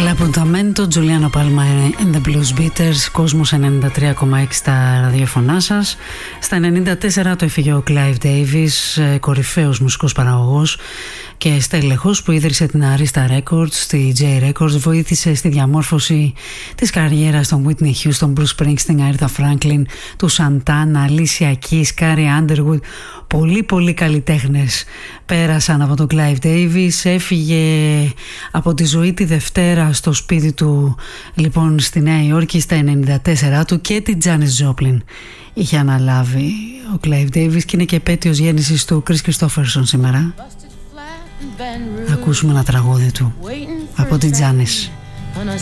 Λαπουταμέντο, Τζουλιάνο Πάλμα and the Blues Beaters, Κόσμος 93,6 στα ραδιοφωνά σας. Στα 94 το έφυγε ο Clive Davis, κορυφαίος μουσικός παραγωγός και στέλεχος που ίδρυσε την Arista Records, τη J Records, βοήθησε στη διαμόρφωση της καριέρας των Whitney Houston, Bruce Springsteen, Aretha Franklin, του Santana, Alicia Keys, Carrie Underwood. Πολλοί καλλιτέχνες πέρασαν από τον Clive Davis. Έφυγε από τη ζωή τη Δευτέρα στο σπίτι του λοιπόν στη Νέα Υόρκη στα 94 του, και τη Janis Joplin είχε αναλάβει ο Clive Davis και είναι και επέτειος γέννησης του Chris Christopherson σήμερα. Ακούσουμε ένα τραγούδι του από τη Janis.